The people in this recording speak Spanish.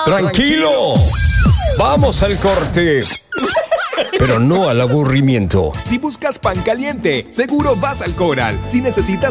Tranquilo. Vamos al corte. Pero no al aburrimiento. Si buscas pan caliente, seguro vas al Coral. Si necesitas